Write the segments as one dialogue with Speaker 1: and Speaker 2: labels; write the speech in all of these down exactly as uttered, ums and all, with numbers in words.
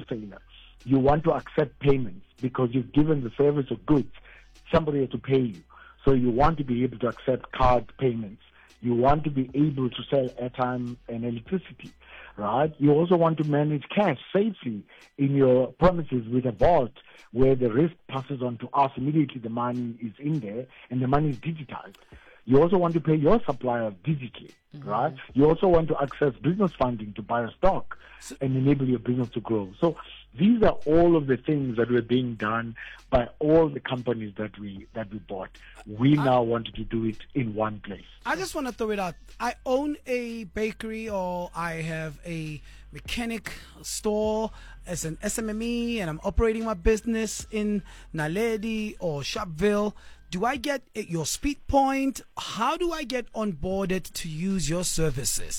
Speaker 1: wholesaler, you want to accept payments because you've given the service of goods. Somebody has to pay you. So you want to be able to accept card payments. You want to be able to sell airtime and electricity, right? You also want to manage cash safely in your premises with a vault where the risk passes on to us immediately. The money is in there and the money is digitized. You also want to pay your suppliers digitally, mm-hmm. right? You also want to access business funding to buy a stock and enable your business to grow. So these are all of the things that were being done by all the companies that we that we bought. We I, now wanted to do it in one place.
Speaker 2: I just want to throw it out. I own a bakery, or I have a mechanic store as an S M M E, and I'm operating my business in Naledi or Sharpeville. Do I get your Speed Point? How do I get onboarded to use your services?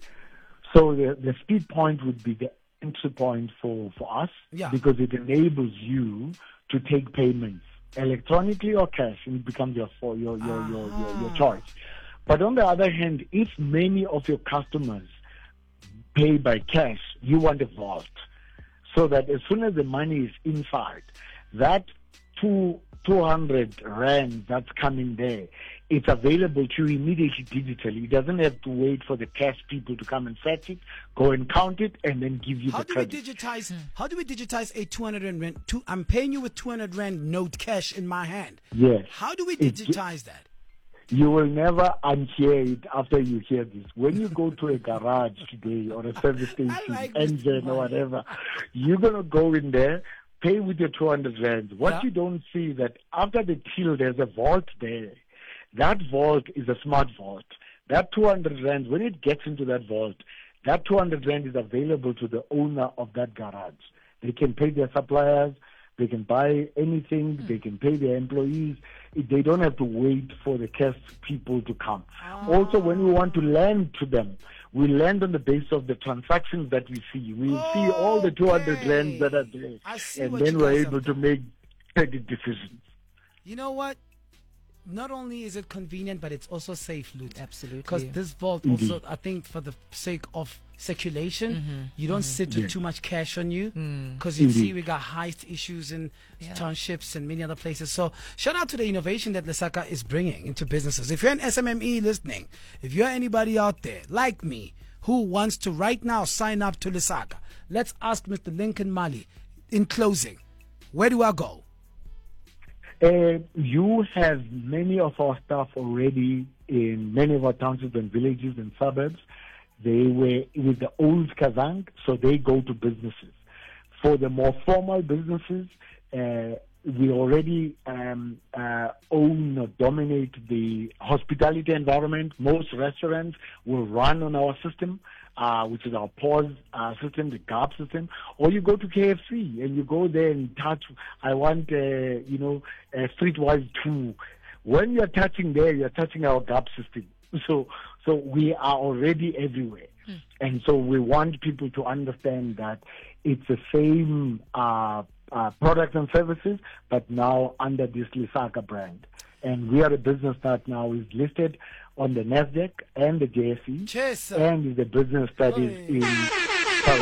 Speaker 1: So the, the Speed Point would be the entry point for, for us, yeah. because it enables you to take payments electronically or cash, and it becomes your your your, your, your, your, your choice. But on the other hand, if many of your customers pay by cash, you want a vault, so that as soon as the money is inside, that two two hundred rand that's coming there, it's available to you immediately digitally. It doesn't have to wait for the cash people to come and fetch it, go and count it, and then give you
Speaker 2: how
Speaker 1: the
Speaker 2: do
Speaker 1: credit.
Speaker 2: We digitize, hmm. How do we digitize a two hundred rand? Two, I'm paying you with two hundred rand note cash in my hand.
Speaker 1: Yes.
Speaker 2: How do we digitize it, that?
Speaker 1: You will never unhear it after you hear this. When you go to a garage today or a service station, like engine or whatever, you're going to go in there, pay with your two hundred rand. What yeah. you don't see that after the till, there's a vault there. That vault is a smart vault. That two hundred rand, when it gets into that vault, that two hundred rand is available to the owner of that garage. They can pay their suppliers, they can buy anything, mm. they can pay their employees. They don't have to wait for the cash people to come. Oh. Also, when we want to lend to them, we lend on the basis of the transactions that we see. We oh, see all the two hundred okay. rands that are there. And then we're able to make credit decisions.
Speaker 2: You know what? Not only is it convenient, but it's also safe, Lut.
Speaker 3: Absolutely.
Speaker 2: Because this vault
Speaker 1: Indeed.
Speaker 2: also, I think, for the sake of circulation,
Speaker 3: mm-hmm.
Speaker 2: you don't
Speaker 3: mm-hmm.
Speaker 2: sit with
Speaker 1: yeah.
Speaker 2: too much cash on you. Because
Speaker 3: Mm.
Speaker 2: you
Speaker 1: Indeed.
Speaker 2: see we got heist issues in yeah. townships and many other places. So shout out to the innovation that Lesaka is bringing into businesses. If you're an S M M E listening, if you're anybody out there like me who wants to right now sign up to Lesaka, let's ask Mister Lincoln Mali, in closing, where do I go?
Speaker 1: Uh, you have many of our staff already in many of our townships and villages and suburbs. They were with the old Kazang, so they go to businesses. For the more formal businesses, uh, we already um, uh, own or dominate the hospitality environment. Most restaurants will run on our system, uh, which is our PAWS uh, system, the G A P system. Or you go to K F C and you go there and touch, I want, uh, you know, a Streetwise two. When you're touching there, you're touching our G A P system. So, so we are already everywhere. Mm. And so we want people to understand that it's the same uh, uh, products and services, but now under this Lesaka brand. And we are a business that now is listed on the NASDAQ and the J S E,
Speaker 2: Cheers,
Speaker 1: and is a business that Oy. is in South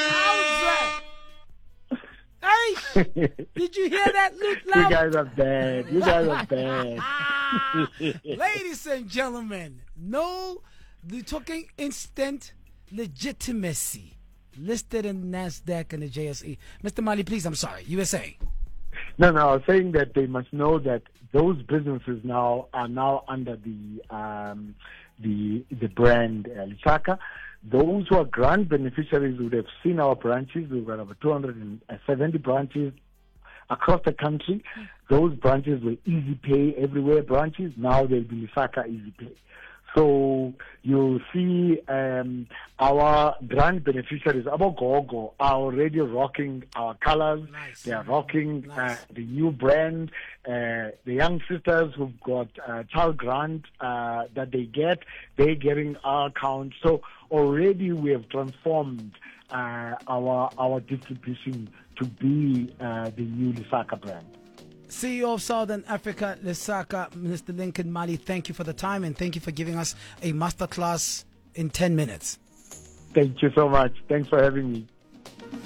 Speaker 1: Africa.
Speaker 2: Hey, did you hear that, Luke?
Speaker 1: You guys are bad. You guys are bad.
Speaker 2: Ladies and gentlemen, no, we're talking instant legitimacy. Listed in NASDAQ and the J S E. Mister Mali, please, I'm sorry, U S A.
Speaker 1: No, no, I was saying that they must know that those businesses now are now under the um, the the brand uh, Lesaka. Those who are grant beneficiaries would have seen our branches. We've got over two hundred seventy branches across the country. Those branches were Easy Pay everywhere branches. Now they'll be Lesaka Easy Pay. So you'll see um, our grant beneficiaries, Abogogo, are already rocking our colors.
Speaker 2: Nice.
Speaker 1: They are rocking
Speaker 2: Nice.
Speaker 1: uh, the new brand. Uh, the young sisters who've got uh, child grant uh, that they get, they're getting our account. So already we have transformed uh, our our distribution to be uh, the new Lesaka brand.
Speaker 2: C E O of Southern Africa, Lesaka, Mister Lincoln Mali, thank you for the time and thank you for giving us a masterclass in ten minutes.
Speaker 1: Thank you so much. Thanks for having me.